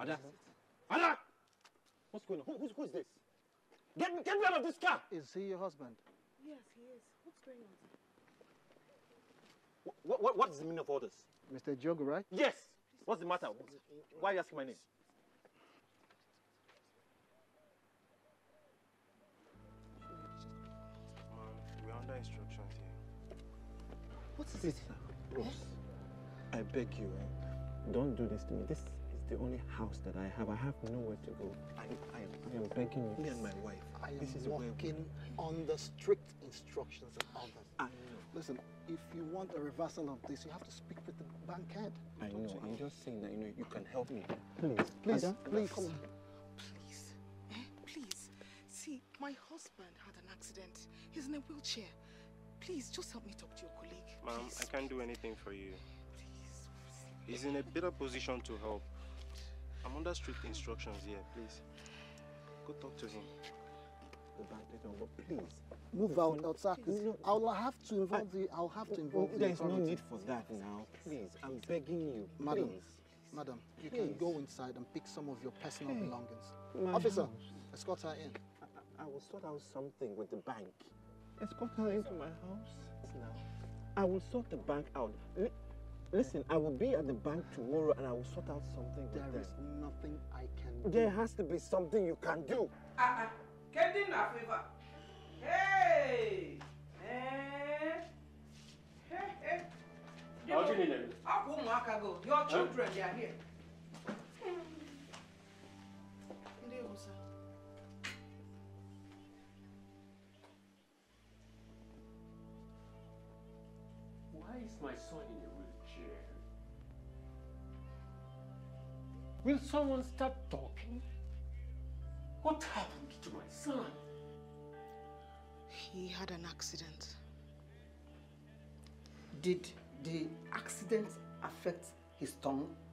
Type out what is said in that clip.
Ada! Ada! What's going on? Who is this? Get me out of this car! Is he your husband? Yes, he is. What's going on? What is the meaning of all this? Mr. Jogo, right? Yes! What's the matter? Why are you asking my name? We're under instructions here. What is it? Rose, I beg you, don't do this to me. This is the only house that I have. I have nowhere to go. I am begging you. Me and my wife, this is working under strict instructions of others. I know. Listen, if you want a reversal of this, you have to speak with the bank head. I know. I'm just saying that you can help me. Please, Ada, please, come on. Please, please. See, my husband had an accident. He's in a wheelchair. Please, just help me talk to your colleague. Ma'am, I can't do anything for you. Please. He's in a better position to help. I'm under strict instructions here, please. Go talk to him. Please. Move out, I'll have to involve the. I'll have to involve the. There is no need for that now. Please, I'm begging you. Madam, please. Madam, you can go inside and pick some of your personal belongings. My Officer, house. escort her in. I will sort out something with the bank. Escort her into my house now. I will sort the bank out. Listen, I will be at the bank tomorrow and I will sort out something with them. There is nothing I can do. There has to be something you can do. Getting a favor. Hey! Hey! Hey! How do you need it? Your children, they are here. Why is my son in a wheelchair? Will someone start talking? What happened to my son? He had an accident. Did the accident affect his tongue?